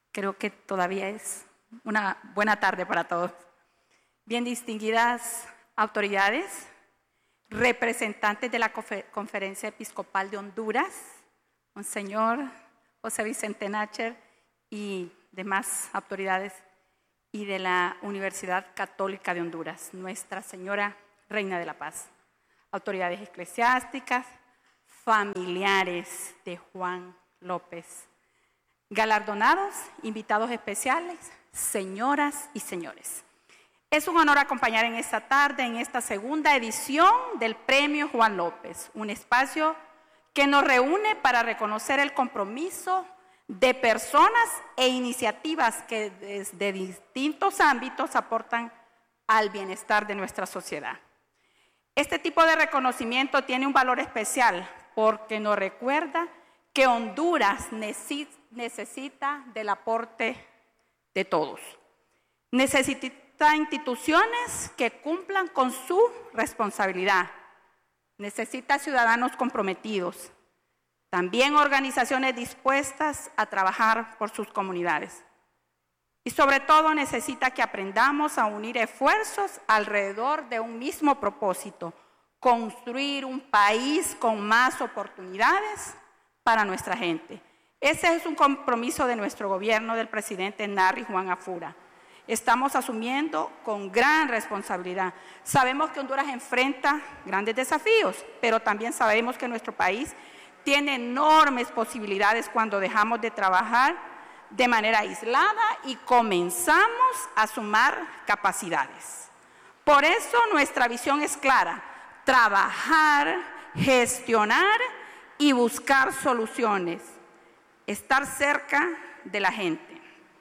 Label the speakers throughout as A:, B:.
A: Creo que todavía es una buena tarde para todos. Bien distinguidas autoridades, representantes de la Conferencia Episcopal de Honduras, Monseñor José Vicente Nácher y demás autoridades, y de la Universidad Católica de Honduras, Nuestra Señora Reina de la Paz, autoridades eclesiásticas, familiares de Juan López, galardonados, invitados especiales, señoras y señores. Es un honor acompañar en esta tarde, en esta segunda edición del Premio Juan López, un espacio que nos reúne para reconocer el compromiso de personas e iniciativas que desde distintos ámbitos aportan al bienestar de nuestra sociedad. Este tipo de reconocimiento tiene un valor especial porque nos recuerda que Honduras necesita del aporte de todos. Necesita instituciones que cumplan con su responsabilidad. Necesita ciudadanos comprometidos. También organizaciones dispuestas a trabajar por sus comunidades. Y sobre todo necesita que aprendamos a unir esfuerzos alrededor de un mismo propósito: construir un país con más oportunidades para nuestra gente. Ese es un compromiso de nuestro gobierno, del presidente Narri Juan Afura. Estamos asumiendo con gran responsabilidad. Sabemos que Honduras enfrenta grandes desafíos, pero también sabemos que nuestro país tiene enormes posibilidades cuando dejamos de trabajar de manera aislada y comenzamos a sumar capacidades. Por eso nuestra visión es clara: trabajar, gestionar y buscar soluciones, estar cerca de la gente,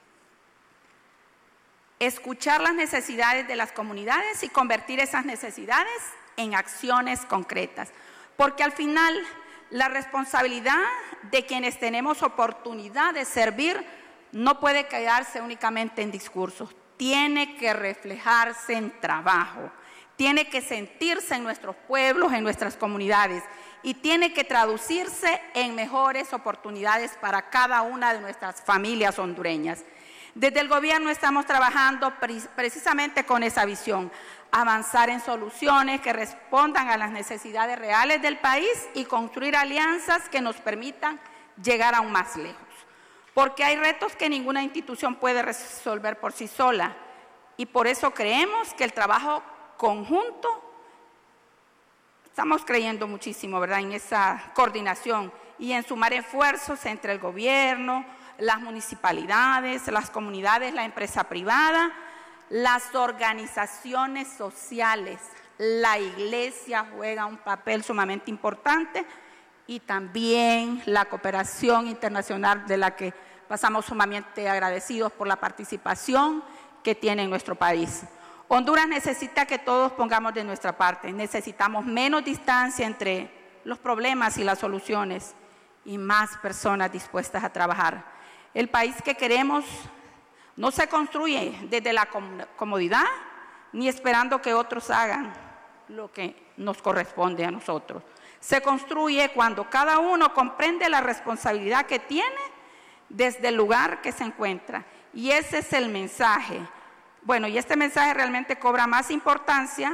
A: escuchar las necesidades de las comunidades y convertir esas necesidades en acciones concretas, porque al final la responsabilidad de quienes tenemos oportunidad de servir no puede quedarse únicamente en discursos, tiene que reflejarse en trabajo, tiene que sentirse en nuestros pueblos, en nuestras comunidades, y tiene que traducirse en mejores oportunidades para cada una de nuestras familias hondureñas. Desde el gobierno estamos trabajando precisamente con esa visión: avanzar en soluciones que respondan a las necesidades reales del país y construir alianzas que nos permitan llegar aún más lejos. Porque hay retos que ninguna institución puede resolver por sí sola, y por eso creemos que el trabajo conjunto, estamos creyendo muchísimo, ¿verdad?, en esa coordinación y en sumar esfuerzos entre el gobierno, las municipalidades, las comunidades, la empresa privada, las organizaciones sociales. La iglesia juega un papel sumamente importante, y también la cooperación internacional, de la que pasamos sumamente agradecidos por la participación que tiene en nuestro país. Honduras necesita que todos pongamos de nuestra parte. Necesitamos menos distancia entre los problemas y las soluciones y más personas dispuestas a trabajar. El país que queremos no se construye desde la comodidad ni esperando que otros hagan lo que nos corresponde a nosotros. Se construye cuando cada uno comprende la responsabilidad que tiene desde el lugar que se encuentra. Y ese es el mensaje. Bueno, y este mensaje realmente cobra más importancia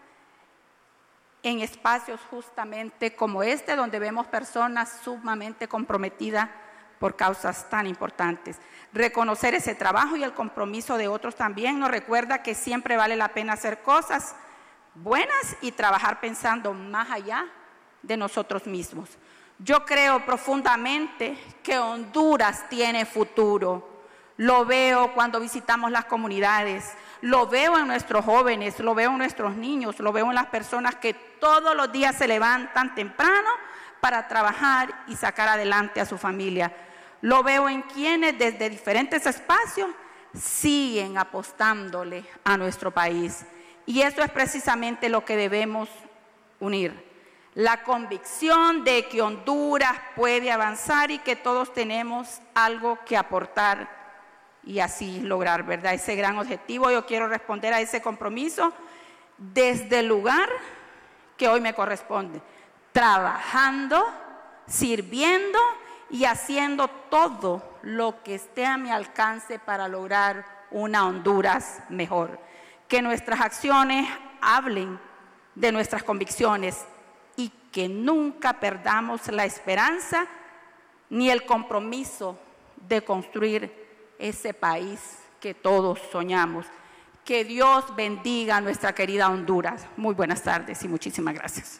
A: en espacios justamente como este, donde vemos personas sumamente comprometidas por causas tan importantes. Reconocer ese trabajo y el compromiso de otros también nos recuerda que siempre vale la pena hacer cosas buenas y trabajar pensando más allá de nosotros mismos. Yo creo profundamente que Honduras tiene futuro. Lo veo cuando visitamos las comunidades, lo veo en nuestros jóvenes, lo veo en nuestros niños, lo veo en las personas que todos los días se levantan temprano para trabajar y sacar adelante a su familia. Lo veo en quienes desde diferentes espacios siguen apostándole a nuestro país. Y eso es precisamente lo que debemos unir: la convicción de que Honduras puede avanzar y que todos tenemos algo que aportar y así lograr, ¿verdad?, ese gran objetivo. Yo quiero responder a ese compromiso desde el lugar que hoy me corresponde, trabajando, sirviendo y haciendo todo lo que esté a mi alcance para lograr una Honduras mejor. Que nuestras acciones hablen de nuestras convicciones y que nunca perdamos la esperanza ni el compromiso de construir ese país que todos soñamos. Que Dios bendiga a nuestra querida Honduras. Muy buenas tardes y muchísimas gracias.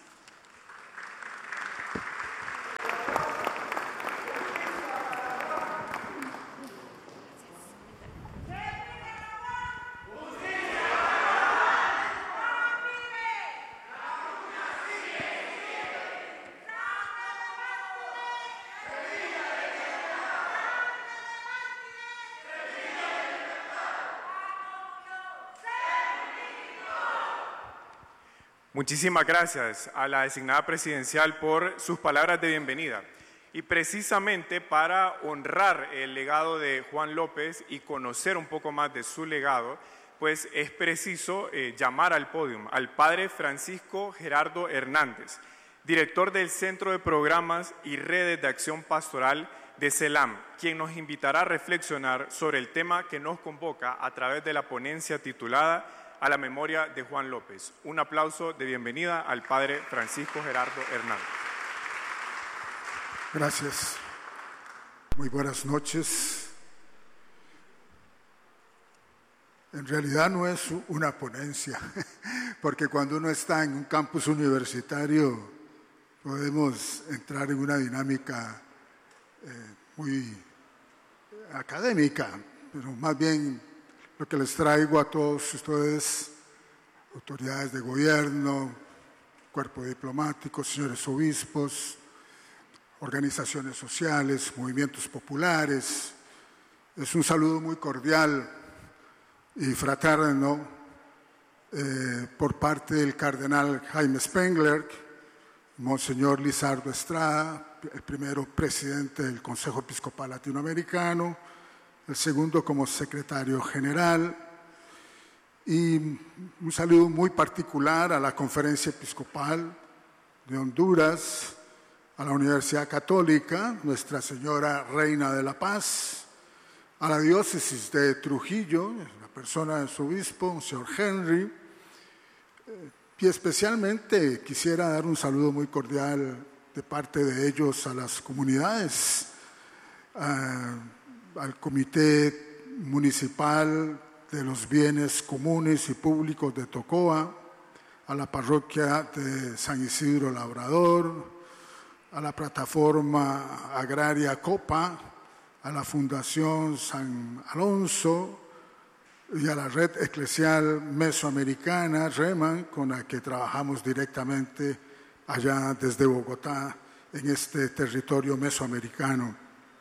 B: Muchísimas gracias a la designada presidencial por sus palabras de bienvenida. Y precisamente para honrar el legado de Juan López y conocer un poco más de su legado, pues es preciso llamar al podio al padre Francisco Gerardo Hernández, director del Centro de Programas y Redes de Acción Pastoral de CELAM, quien nos invitará a reflexionar sobre el tema que nos convoca a través de la ponencia titulada a la memoria de Juan López. Un aplauso de bienvenida al padre Francisco Gerardo Hernández.
C: Gracias. Muy buenas noches. En realidad no es una ponencia, porque cuando uno está en un campus universitario podemos entrar en una dinámica muy académica, pero más bien lo que les traigo a todos ustedes, autoridades de gobierno, cuerpo diplomático, señores obispos, organizaciones sociales, movimientos populares, es un saludo muy cordial y fraterno por parte del cardenal Jaime Spengler, Monseñor Lizardo Estrada, el primero presidente del Consejo Episcopal Latinoamericano, el segundo como secretario general, y un saludo muy particular a la Conferencia Episcopal de Honduras, a la Universidad Católica, Nuestra Señora Reina de la Paz, a la Diócesis de Trujillo, la persona de su obispo, señor Henry, y especialmente quisiera dar un saludo muy cordial de parte de ellos a las comunidades, al Comité Municipal de los Bienes Comunes y Públicos de Tocoa, a la Parroquia de San Isidro Labrador, a la Plataforma Agraria Copa, a la Fundación San Alonso y a la Red Eclesial Mesoamericana, REMAN, con la que trabajamos directamente allá desde Bogotá en este territorio mesoamericano.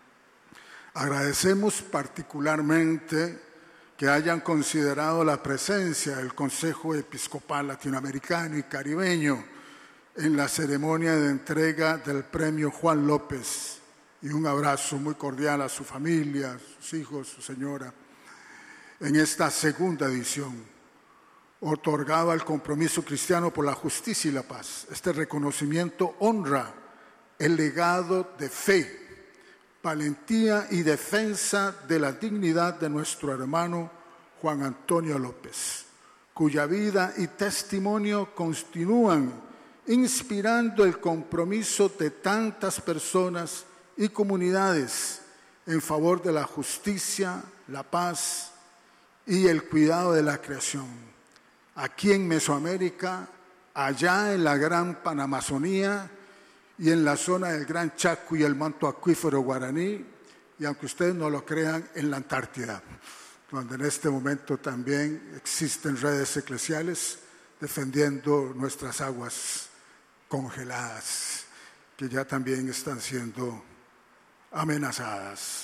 C: Agradecemos particularmente que hayan considerado la presencia del Consejo Episcopal Latinoamericano y Caribeño en la ceremonia de entrega del Premio Juan López, y un abrazo muy cordial a su familia, a sus hijos, su señora, en esta segunda edición, otorgado al compromiso cristiano por la justicia y la paz. Este reconocimiento honra el legado de fe, valentía y defensa de la dignidad de nuestro hermano Juan Antonio López, cuya vida y testimonio continúan inspirando el compromiso de tantas personas y comunidades en favor de la justicia, la paz y el cuidado de la creación. Aquí en Mesoamérica, allá en la Gran Panamazonía y en la zona del Gran Chaco y el manto acuífero guaraní, y aunque ustedes no lo crean, en la Antártida, donde en este momento también existen redes eclesiales defendiendo nuestras aguas congeladas, que ya también están siendo amenazadas.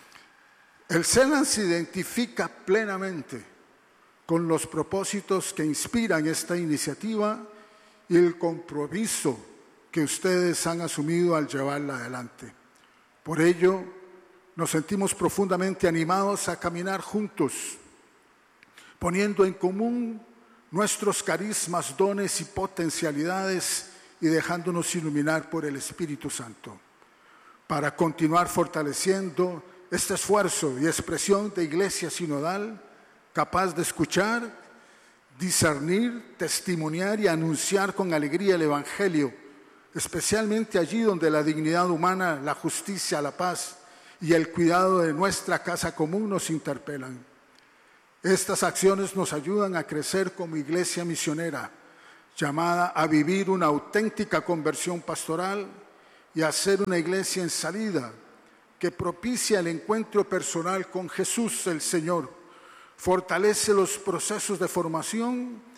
C: El CELAM se identifica plenamente con los propósitos que inspiran esta iniciativa y el compromiso que ustedes han asumido al llevarla adelante. Por ello, nos sentimos profundamente animados a caminar juntos, poniendo en común nuestros carismas, dones y potencialidades y dejándonos iluminar por el Espíritu Santo. para continuar fortaleciendo este esfuerzo y expresión de iglesia sinodal capaz de escuchar, discernir, testimoniar y anunciar con alegría el Evangelio, especialmente allí donde la dignidad humana, la justicia, la paz y el cuidado de nuestra casa común nos interpelan. Estas acciones nos ayudan a crecer como iglesia misionera, llamada a vivir una auténtica conversión pastoral y a ser una iglesia en salida que propicia el encuentro personal con Jesús el Señor, fortalece los procesos de formación